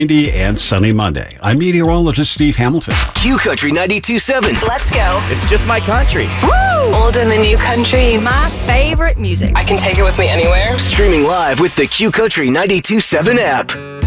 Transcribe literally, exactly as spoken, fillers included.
Windy and sunny Monday. I'm meteorologist Steve Hamilton. Q Country ninety-two point seven. Let's go. It's just my country. Woo! Old and the new country. My favorite music. I can take it with me anywhere. Streaming live with the Q Country ninety-two point seven app.